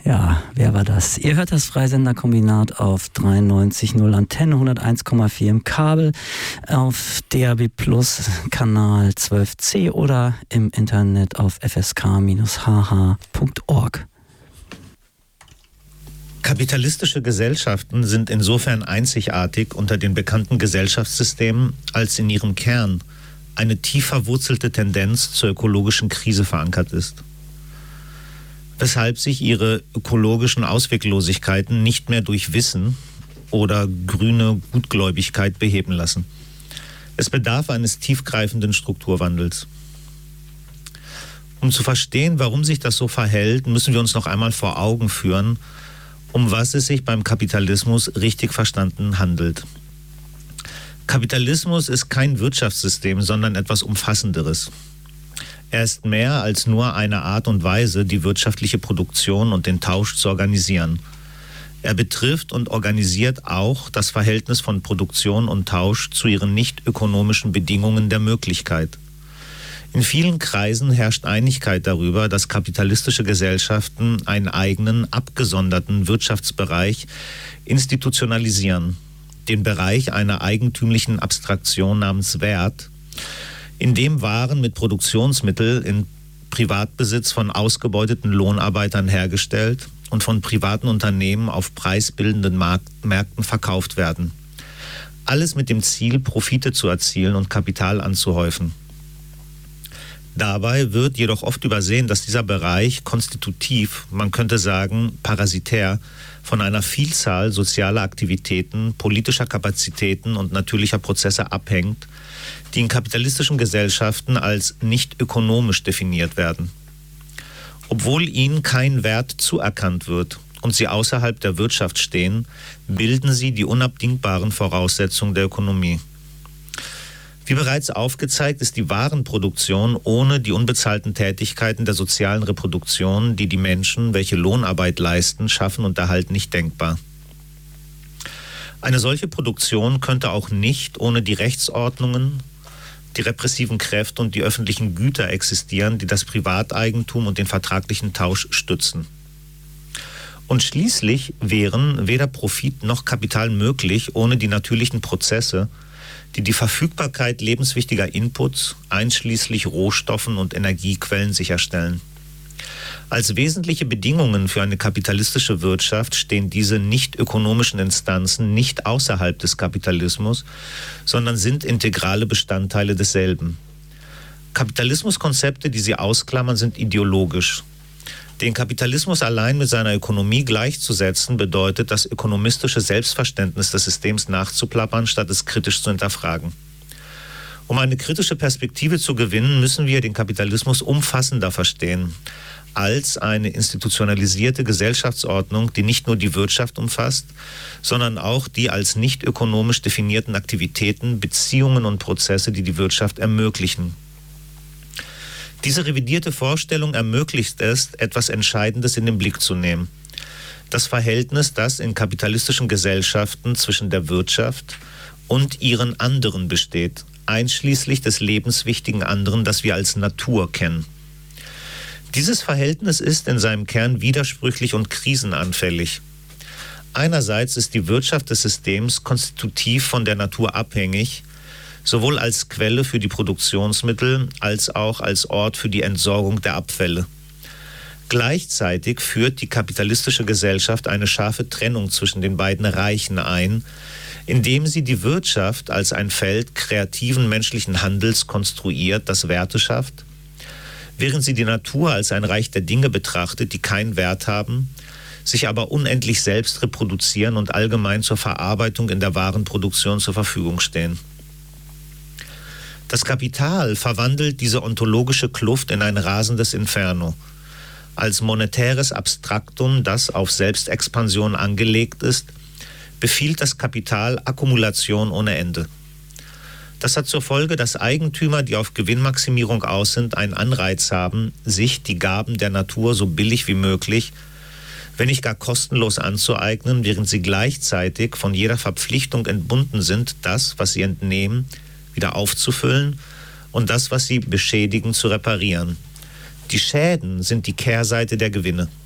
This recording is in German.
Ja, wer war das? Ihr hört das Freisenderkombinat auf 93.0 Antenne, 101,4 im Kabel, auf DAB Plus Kanal 12c oder im Internet auf fsk-hh.org. Kapitalistische Gesellschaften sind insofern einzigartig unter den bekannten Gesellschaftssystemen, als in ihrem Kern eine tief verwurzelte Tendenz zur ökologischen Krise verankert ist, weshalb sich ihre ökologischen Ausweglosigkeiten nicht mehr durch Wissen oder grüne Gutgläubigkeit beheben lassen. Es bedarf eines tiefgreifenden Strukturwandels. Um zu verstehen, warum sich das so verhält, müssen wir uns noch einmal vor Augen führen, um was es sich beim Kapitalismus richtig verstanden handelt. Kapitalismus ist kein Wirtschaftssystem, sondern etwas Umfassenderes. Er ist mehr als nur eine Art und Weise, die wirtschaftliche Produktion und den Tausch zu organisieren. Er betrifft und organisiert auch das Verhältnis von Produktion und Tausch zu ihren nicht ökonomischen Bedingungen der Möglichkeit. In vielen Kreisen herrscht Einigkeit darüber, dass kapitalistische Gesellschaften einen eigenen, abgesonderten Wirtschaftsbereich institutionalisieren, den Bereich einer eigentümlichen Abstraktion namens Wert, in dem Waren mit Produktionsmitteln in Privatbesitz von ausgebeuteten Lohnarbeitern hergestellt und von privaten Unternehmen auf preisbildenden Märkten verkauft werden. Alles mit dem Ziel, Profite zu erzielen und Kapital anzuhäufen. Dabei wird jedoch oft übersehen, dass dieser Bereich konstitutiv, man könnte sagen parasitär, von einer Vielzahl sozialer Aktivitäten, politischer Kapazitäten und natürlicher Prozesse abhängt, die in kapitalistischen Gesellschaften als nicht ökonomisch definiert werden. Obwohl ihnen kein Wert zuerkannt wird und sie außerhalb der Wirtschaft stehen, bilden sie die unabdingbaren Voraussetzungen der Ökonomie. Wie bereits aufgezeigt, ist die Warenproduktion ohne die unbezahlten Tätigkeiten der sozialen Reproduktion, die die Menschen, welche Lohnarbeit leisten, schaffen und erhalten, nicht denkbar. Eine solche Produktion könnte auch nicht ohne die Rechtsordnungen, die repressiven Kräfte und die öffentlichen Güter existieren, die das Privateigentum und den vertraglichen Tausch stützen. Und schließlich wären weder Profit noch Kapital möglich ohne die natürlichen Prozesse, die die Verfügbarkeit lebenswichtiger Inputs, einschließlich Rohstoffen und Energiequellen, sicherstellen. Als wesentliche Bedingungen für eine kapitalistische Wirtschaft stehen diese nicht ökonomischen Instanzen nicht außerhalb des Kapitalismus, sondern sind integrale Bestandteile desselben. Kapitalismuskonzepte, die sie ausklammern, sind ideologisch. Den Kapitalismus allein mit seiner Ökonomie gleichzusetzen, bedeutet, das ökonomistische Selbstverständnis des Systems nachzuplappern, statt es kritisch zu hinterfragen. Um eine kritische Perspektive zu gewinnen, müssen wir den Kapitalismus umfassender verstehen, als eine institutionalisierte Gesellschaftsordnung, die nicht nur die Wirtschaft umfasst, sondern auch die als nicht ökonomisch definierten Aktivitäten, Beziehungen und Prozesse, die die Wirtschaft ermöglichen. Diese revidierte Vorstellung ermöglicht es, etwas Entscheidendes in den Blick zu nehmen. Das Verhältnis, das in kapitalistischen Gesellschaften zwischen der Wirtschaft und ihren anderen besteht, einschließlich des lebenswichtigen anderen, das wir als Natur kennen. Dieses Verhältnis ist in seinem Kern widersprüchlich und krisenanfällig. Einerseits ist die Wirtschaft des Systems konstitutiv von der Natur abhängig, sowohl als Quelle für die Produktionsmittel als auch als Ort für die Entsorgung der Abfälle. Gleichzeitig führt die kapitalistische Gesellschaft eine scharfe Trennung zwischen den beiden Reichen ein, indem sie die Wirtschaft als ein Feld kreativen menschlichen Handels konstruiert, das Werte schafft, während sie die Natur als ein Reich der Dinge betrachtet, die keinen Wert haben, sich aber unendlich selbst reproduzieren und allgemein zur Verarbeitung in der Warenproduktion zur Verfügung stehen. Das Kapital verwandelt diese ontologische Kluft in ein rasendes Inferno. Als monetäres Abstraktum, das auf Selbstexpansion angelegt ist, befiehlt das Kapital Akkumulation ohne Ende. Das hat zur Folge, dass Eigentümer, die auf Gewinnmaximierung aus sind, einen Anreiz haben, sich die Gaben der Natur so billig wie möglich, wenn nicht gar kostenlos anzueignen, während sie gleichzeitig von jeder Verpflichtung entbunden sind, das, was sie entnehmen, wieder aufzufüllen und das, was sie beschädigen, zu reparieren. Die Schäden sind die Kehrseite der Gewinne.